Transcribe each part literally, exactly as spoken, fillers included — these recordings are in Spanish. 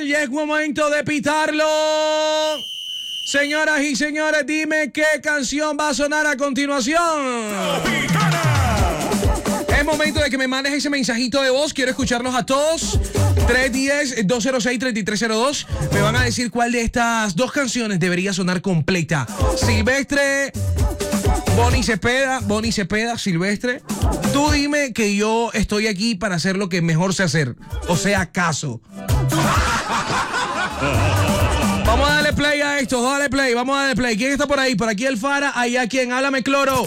ya es momento de pitarlo. Señoras y señores, dime qué canción va a sonar a continuación. Es momento de que me mandes ese mensajito de voz. Quiero escucharlos a todos. tres uno cero, dos cero seis, tres tres cero dos. Me van a decir cuál de estas dos canciones debería sonar completa. Silvestre, Bonnie Cepeda, Bonnie Cepeda, Silvestre. Tú dime que yo estoy aquí para hacer lo que mejor sé hacer. O sea, caso. Vamos a darle play a esto, dale play, vamos a darle play. ¿Quién está por ahí? Por aquí el Fara, allá quien, háblame cloro.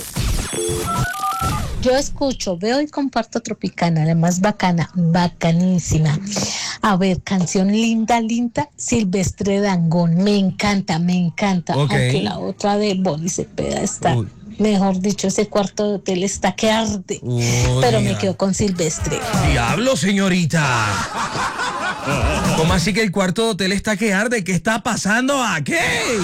Yo escucho, veo y comparto Tropicana, la más bacana, bacanísima. A ver, canción linda, linda, Silvestre Dangond, me encanta, me encanta. Okay. Aunque la otra de Bonnie Cepeda está, Uy. mejor dicho, ese cuarto de hotel está que arde. Uy, pero me quedo con Silvestre. Diablo, señorita. ¿Cómo así que el cuarto de hotel está que arde? ¿Qué está pasando aquí?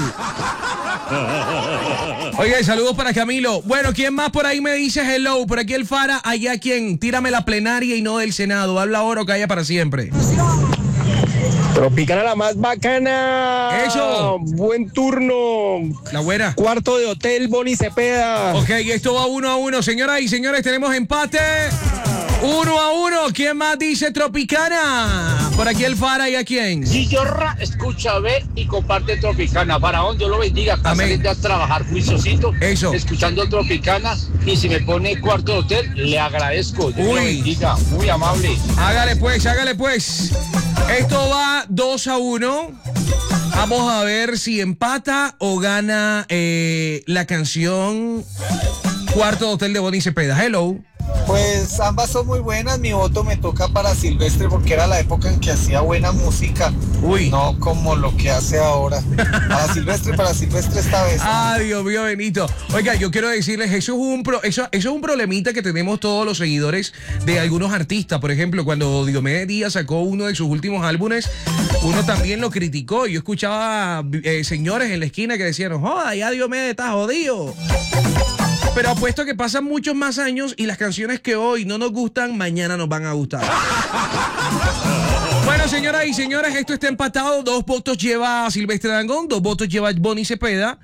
Oye, saludos para Camilo. Bueno, ¿quién más por ahí me dice hello? Por aquí el Fara, allá quien, tírame la plenaria y no del Senado. Habla ahora o calla para siempre. Tropicana la más bacana. Eso. Buen turno. La buena. Cuarto de hotel, Bonnie Cepeda. Ok, esto va uno a uno. Señoras y señores, tenemos empate. Uno a uno. ¿Quién más dice Tropicana? Por aquí el Fara y a quién. Gillorra, escucha, ve y comparte Tropicana. Faraón, Dios lo bendiga. Acá saliendo a trabajar juiciosito. Eso. Escuchando Tropicana. Y si me pone cuarto de hotel, le agradezco. Dios Uy. lo bendiga. Muy amable. Hágale pues, hágale pues. Esto va dos a uno. Vamos a ver si empata o gana eh, la canción Cuarto de Hotel de Bonnie Cepeda. Hello. Pues ambas son muy buenas, mi voto me toca para Silvestre porque era la época en que hacía buena música. Uy. No como lo que hace ahora. Para Silvestre, para Silvestre esta vez. Ay, Dios mío, Benito. Oiga, yo quiero decirles, eso es un pro, eso, eso es un problemita que tenemos todos los seguidores de algunos artistas. Por ejemplo, cuando Diomedes Díaz sacó uno de sus últimos álbumes, uno también lo criticó. Yo escuchaba eh, señores en la esquina que decían, joda, ya Diomedes está jodido. Pero apuesto que pasan muchos más años y las canciones que hoy no nos gustan, mañana nos van a gustar. Bueno, señoras y señores, esto está empatado. Dos votos lleva Silvestre Dangond, dos votos lleva Bonnie Cepeda.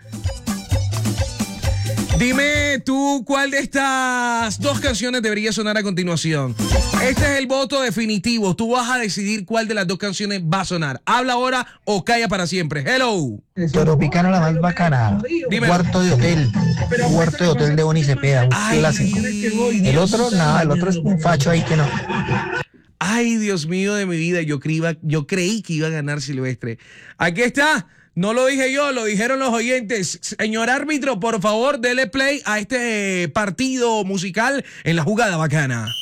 Dime tú cuál de estas dos canciones debería sonar a continuación. Este es el voto definitivo. Tú vas a decidir cuál de las dos canciones va a sonar. Habla ahora o calla para siempre. Hello. Tropicana la más bacana. Dímelo. Cuarto de hotel. Cuarto de hotel de Bonnie Cepeda. Un Ay, clásico. El otro, nada, el otro es un facho ahí que no. Ay, Dios mío de mi vida. Yo, creí, yo creí que iba a ganar Silvestre. Aquí está. No lo dije yo, lo dijeron los oyentes. Señor árbitro, por favor, dele play a este partido musical en la jugada bacana.